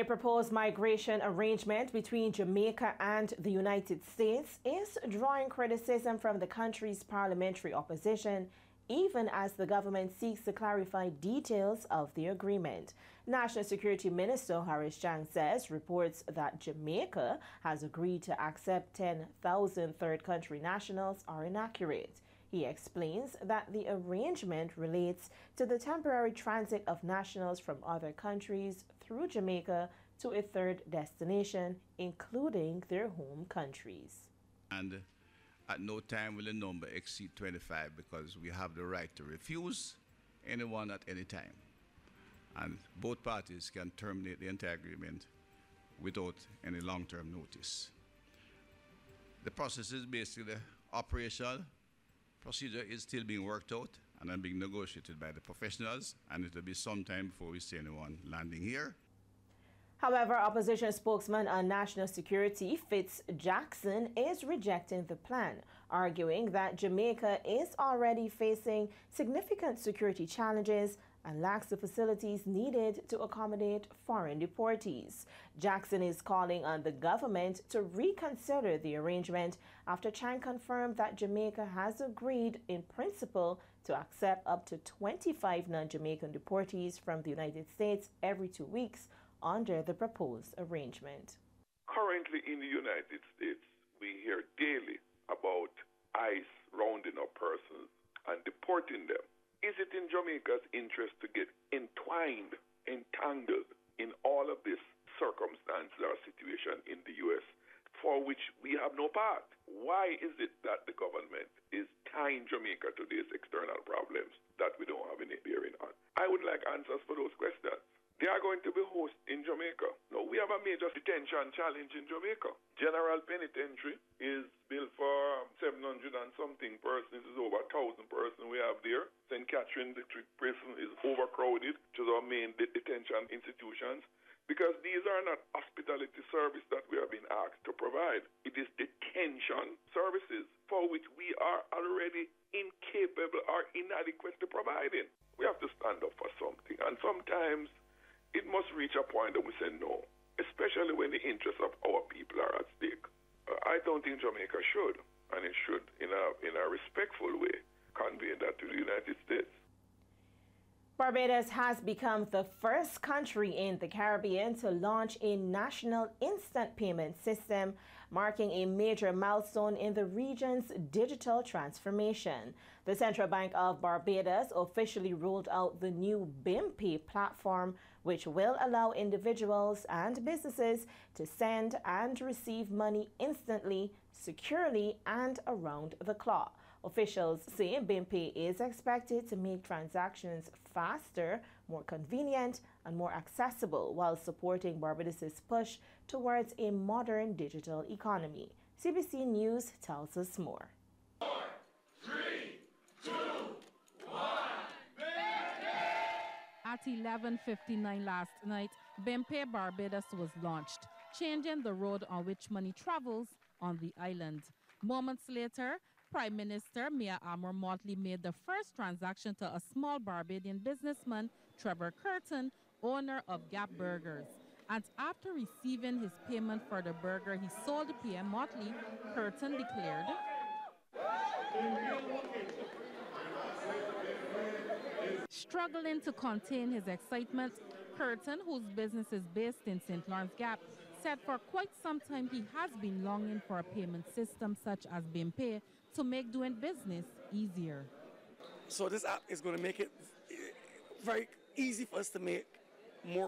A proposed migration arrangement between Jamaica and the United States is drawing criticism from the country's parliamentary opposition, even as the government seeks to clarify details of the agreement. National Security Minister Harris Chang says reports that Jamaica has agreed to accept 10,000 third country nationals are inaccurate. He explains that the arrangement relates to the temporary transit of nationals from other countries through Jamaica to a third destination, including their home countries. And at no time will the number exceed 25 because we have the right to refuse anyone at any time. And both parties can terminate the entire agreement without any long-term notice. The process is basically operational. Procedure is still being worked out and being negotiated by the professionals, and it will be some time before we see anyone landing here. However, opposition spokesman on national security Fitz Jackson is rejecting the plan, arguing that Jamaica is already facing significant security challenges and lacks the facilities needed to accommodate foreign deportees. Jackson is calling on the government to reconsider the arrangement after Chang confirmed that Jamaica has agreed in principle to accept up to 25 non-Jamaican deportees from the United States every 2 weeks under the proposed arrangement. Currently in the United States, we hear daily about ICE rounding up persons and deporting them. Is it in Jamaica's interest to get entangled in all of this circumstance or situation in the U.S. for which we have no part? Why is it that the government is tying Jamaica to these external problems that we don't have any bearing on? I would like answers for those questions. They are going to be hosted in Jamaica. Now, we have a major detention challenge in Jamaica. General Penitentiary is built for 700 and something persons. It's over 1,000 persons we have there. St. Catherine District Prison is overcrowded, which is our main detention institutions, because these are not hospitality service that we are being asked to provide. It is detention services for which we are already incapable or inadequate to providing. We have to stand up for something, and sometimes it must reach a point that we say no, especially when the interests of our people are at stake. I don't think Jamaica should, and it should, in a respectful way, convey that to the United States. Barbados has become the first country in the Caribbean to launch a national instant payment system, marking a major milestone in the region's digital transformation. The Central Bank of Barbados officially rolled out the new BIMPay platform, which will allow individuals and businesses to send and receive money instantly, securely, and around the clock. Officials say BIMPay is expected to make transactions faster, more convenient, and more accessible while supporting Barbados' push towards a modern digital economy. CBC News tells us more. 4, 3, 2, 1. At 11:59 last night, BIMPay Barbados was launched, changing the road on which money travels on the island. Moments later, Prime Minister Mia Amor-Motley made the first transaction to a small Barbadian businessman, Trevor Curtin, owner of Gap Burgers. And after receiving his payment for the burger he sold to PM Motley, Curtin declared, struggling to contain his excitement, Curtin, whose business is based in St. Lawrence Gap, said for quite some time he has been longing for a payment system such as BIMPay to make doing business easier. So this app is going to make it very easy for us to make more